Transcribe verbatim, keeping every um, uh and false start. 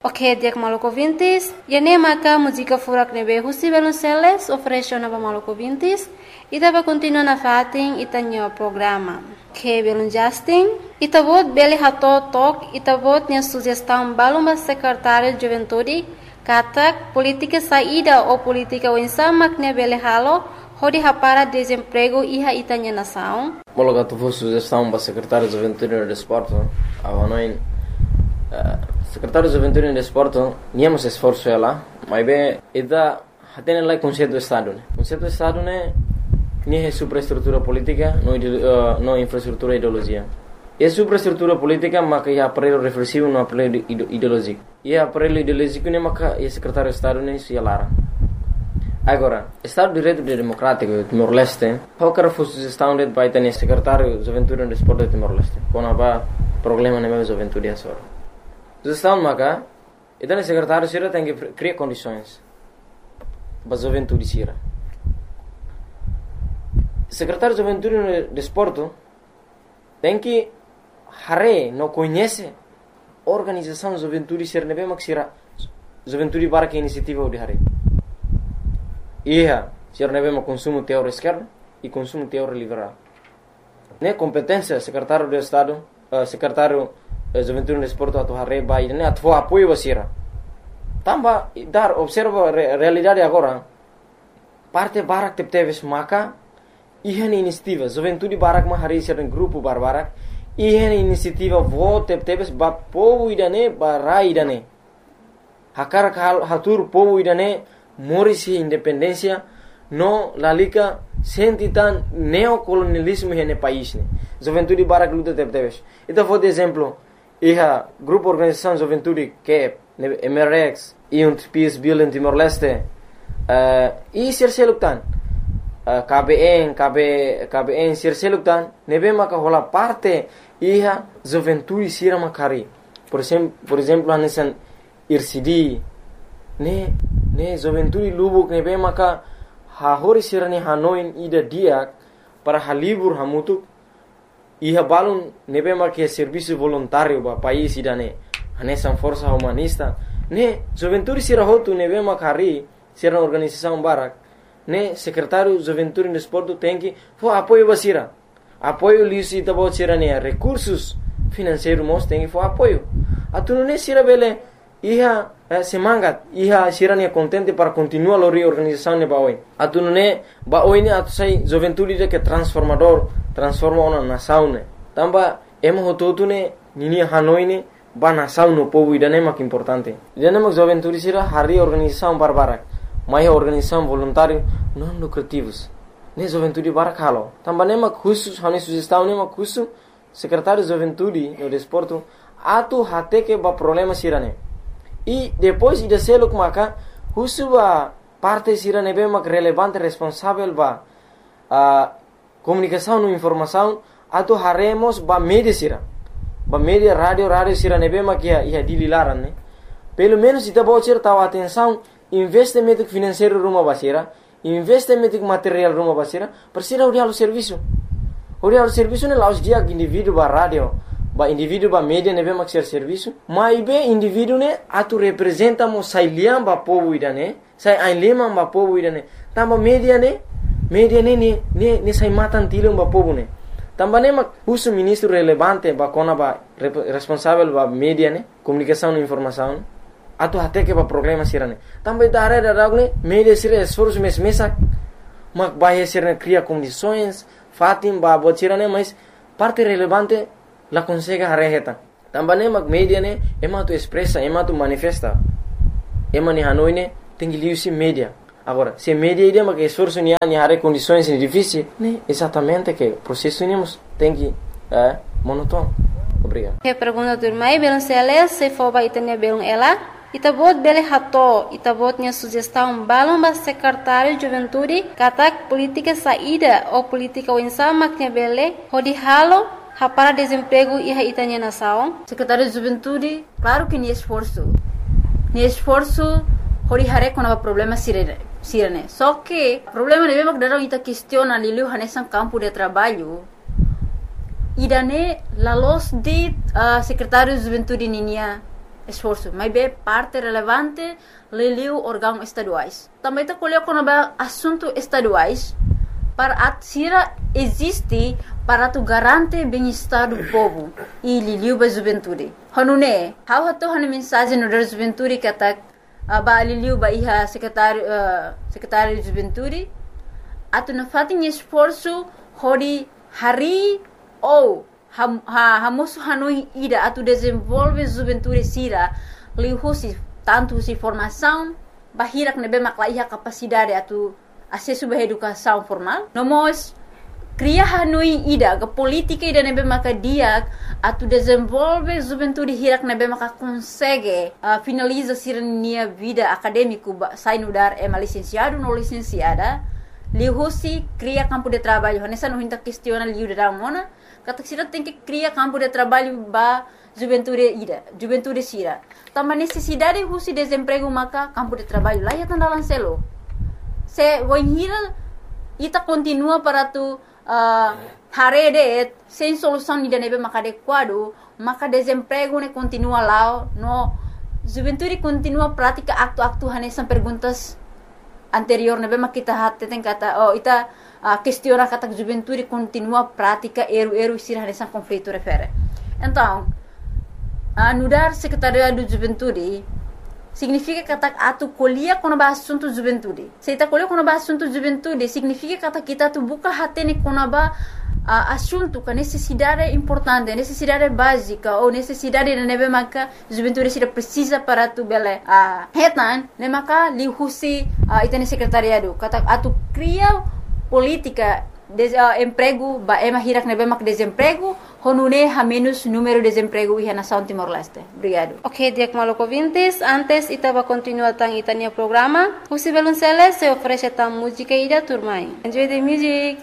Ok, dia maluco vintis. E nem maca música furak nebe husi belunceles oferece na maluco vintis. E dava continua na fatin e tanho programa. Que belun Justin. E tabot beli hato tok e tabot nia sugestão baluma secretário de juventude. Katak política saída ou política wensamak ne beli halo. Hodi hapara desemprego iha itanya nação. Mologa tu sugestão para secretário de juventude e desporto. Avanoin secretário de juventude e desporto, niamos esforço ela, mas bem, ida tem lá conceito do estado, né? Conceito do estado né, nem é superestrutura política, não uh, não infraestrutura ideologia. É superestrutura política, mas que é aparelho reflexivo, não aparelho ideológico. E aparelho ideológico né, mas que é secretário de estado né, se alara. Agora, Estado de Direito Democrático Timor-Leste, qualquer sugestão de vai ter secretário de juventude e desporto de Timor-Leste, quando há problema na minha juventude é só. Sugestão maka, então o secretário sira tem que criar condições para a juventude sira. Secretário de juventude e desporto tem que hare não conhece organização de juventude sira nebe mak sira juventude para que iniciativa de hare. Ia sira nebe mak consumo teórico esquerdo e consumo teórico liberal. Ne competência secretário de estado, uh, secretário juventude no esporte atau hari bayi ini atau apoio basira. Tambah dar observa re, realidade agora. Parte barak tep teves maka ihan inisiativa juventude barak mah hari sering grupo barbarak ihan inisiativa vote tep teves ba povo idane barai idane. Hakar hal hatur povo idane morisi independência no lalika sentitan neocolonialismo hene país ne. Juventude barak luta tep teves. Itu foi de exemplo. Iha grupo organização juventude que é M R X e um Peace Bill em Timor-Leste uh, e serseluktan uh, K B N K B K B N serseluktan nebe maka hola parte iha juventude sira makari por exemplo por exemplo anesan I R C D ne ne juventude lubuk nebe maka ha hori sira ni hanoin ida dia para halibur hamutuk iha balun nebe marque serviço voluntário ba país idane anesan força humanista ne juventude sira hotu nebe makari sira organização barak ne secretário juventude e desporto tem que fo apoio basira apoio lisi tabo sira ne recursos financeiros mos tem que fo apoio atunu ne sira bele iha eh, semangat iha sira ne contente para continuar a reorganização ne baoi atunu ne baoi ne atu sai juventude de que transformador transforma uma nação ne tamba emo hototu ne nini hanoi ne ba nação no povo idane mak importante idane mak juventude sira hari organização barbarak mai organização voluntário não lucrativos ne juventude barak halo tamba ne mak khusus hani sugestão ne mak khusus secretário de juventude e desporto atu hate que ba problema sira ne e depois ida seluk maka khusus ba parte sira ne be mak relevante responsável ba a comunicação e informação atau haremos ba media sira ba media radio radio sira nebe makia ia dililaran ne pelo menos ita bocor tahu atenção investimento financeiro rumah basira investimento material rumah basira persira uri halu serviço uri halu serviço ne laus dia indivíduo ba radio ba indivíduo ba media nebe mak ser serviço mai be indivíduo ne atu representa mo sailiam ba povo idane sai ainlema ba povo idane tamba media ne media ne ne ne ne sai matan tilum ba povo ne tamba ne mak uso ministro relevante ba kona ba responsável ba media ne comunicação e informação atu até que ba problema sirane tamba ita are da ne media sira esforço mes mesa mak ba sira cria condições fatim ba botirane mas parte relevante la consegue hareheta tamba ne mak media ne ema tu expressa ema tu manifesta ema ni hanoi ne tengi liusi media. Agora, se media ideia que esforço ni ani hare condições difíceis, né? Exatamente que o processo nemos tem que é monótono. Obrigado. Que pergunta do irmão, belum seles se for ba itanya belum ela, itabot bele hato, itabot nya sugestão balum ba secretário de juventude, katak política saída ou política winsama que bele, hodi halo para desemprego e itanya nação. Secretário de juventude, claro que ni esforço. Ni esforço hori hare kona problema sirene. Sirene. Só que o problema é mesmo que daram ita questiona lilu hanesan campo de trabalho. Idane la los de uh, secretário de juventude ninia esforço, mas é parte relevante liliu órgãos estaduais. Também está colhendo quando é assunto estaduais para a Sira existe para tu garante bem-estar do povo e liliu ba juventude. Hanune, how hato hanu mensagem no da juventude que tá ba liliu ba iha secretário uh, secretário de juventude atu na fatin esforço hori hari ou ha ha hamosu hanui ida atu desenvolve juventude Sira liu husi tanto si formação bahirak nebe makla iha capacidade atu acesso à educação formal. Nós cria hanui ida ke política ida nebe maka dia atu desenvolve juventude hirak nebe maka consegue uh, finaliza sirnia vida acadêmico sai no dar é licenciado no licenciada lihusi cria campo de trabalho nessa não hinta questiona liu de mona kata sira tem que cria campo de trabalho ba juventude ida juventude sira também necessidade husi desemprego maka campo de trabalho lá ya tanda lancelo se wohira ita continua para tu uh, harede sem solução ida nebe maka adequado maka desemprego ne continua lá no juventude continua prática acto-acto hanesan perguntas anterior nebe maka kita hatte tem kata oh ita uh, questiona kata juventude continua prática eru-eru sir hanesan conflito refere então uh, nudar secretariado de juventude significa que atu colhia quando ba assunto juventude. Se ta colhia quando ba assunto juventude, significa que kita tu buka hatene quando ba uh, assunto que necessidade importante, necessidade básica ou necessidade de nebe maka juventude se precisa para tu bele. Ah, uh, hetan, ne maka li husi uh, itene secretariado. Kata atu cria política de uh, emprego ba ema hirak nebe mak desemprego honune ha menos número de desemprego e nação Timor-Leste. Obrigado. Ok, Diak Maloko Vintes, antes itaba continua tang itania programa. Husi Belunceles se oferece tang música ida turmai. Enjoy the music.